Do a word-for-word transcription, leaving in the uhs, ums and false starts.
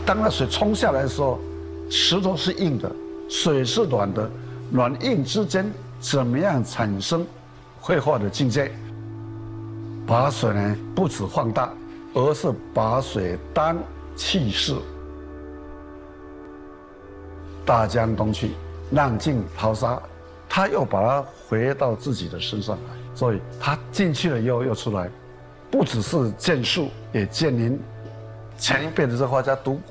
当那水冲下来的时候，石头是硬的，水是软的，软硬之间怎么样产生绘画的境界？把水呢不止放大，而是把水当气势。大江东去，浪尽淘沙，他又把它回到自己的身上来，所以他进去了以后又出来，不只是见树，也见林。前一辈的这画家读